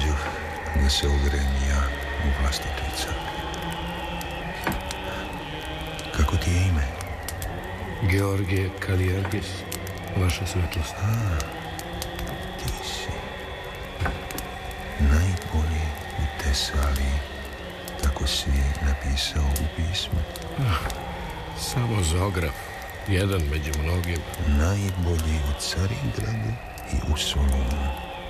dođu da se ogrejem i ja u vlastitoj crkvi. Kako ti je ime? Georgije Kalijergis, vaša svetlost. Ti si najbolji u Tesaliji, tako si napisao u pismu. Samo Zograf, jedan među mnogima. Najbolji u Carigradu i u Solunu.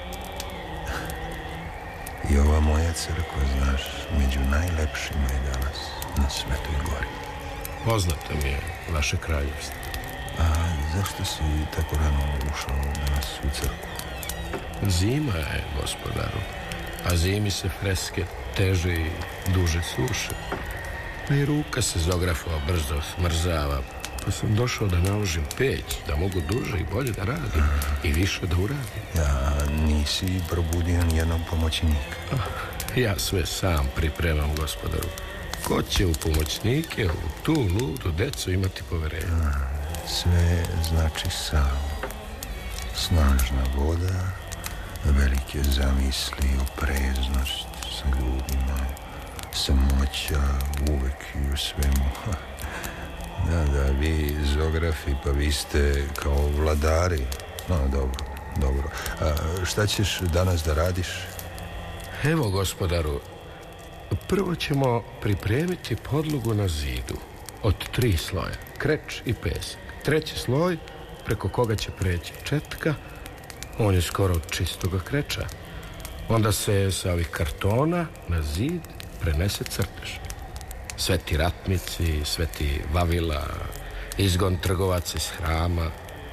I ova moja crkva, znaš, među najlepšima je danas na Svetoj gori. Poznata mi je vaše kraljevstvo. A zašto si tako rano ušao danas u crkvu? Zima je, gospodaru, a zimi se freske teže i duže suše. Pa i ruka se Zografova brzo smrzava, pa sam došao da naložim peć, da mogu duže i bolje da radim i više da uradim. Ja, nisi probudio nijednog pomoćnika. Ja sve sam pripremam, gospodaru. Ko će u pomoćnike, u tu ludu decu imati poverenje? Sve znači samo. Snažna voda, velike zamisli, opreznost sa ljudima, samoća uvek i u svemu. Da, vi Zografi, pa vi ste kao vladari. No, dobro. A šta ćeš danas da radiš? Evo, gospodaru, prvo ćemo pripremiti podlogu na zidu od 3 sloja, kreč i pesak. 3. sloj, preko koga će preći četka, on je skoro od čistoga kreča. Onda se sa ovih kartona na zid prenese crtež. Sveti ratnici, sveti Vavila, izgon trgovaca iz hrama.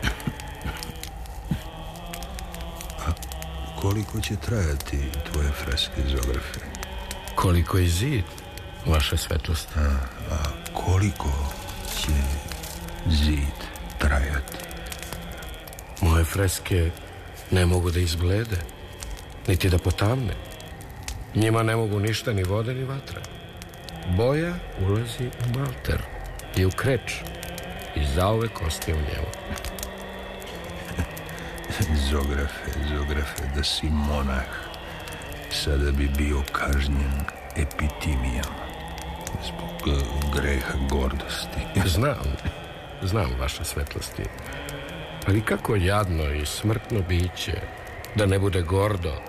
A koliko će trajati tvoje freske, Zografe? Koliko i zid, vaša svetlost. A koliko će zid trajati? Moje freske ne mogu da izblede, niti da potamne. Njima ne mogu ništa, ni vode, ni vatra. Boja ulazi u malter i u kreč i zauvek ostaje u njemu. Zografe, da si monah, sada bi bio kažnjen epitimijom zbog greha gordosti. Znam vaše svetlosti. Ali kako jadno i smrtno biće da ne bude gordo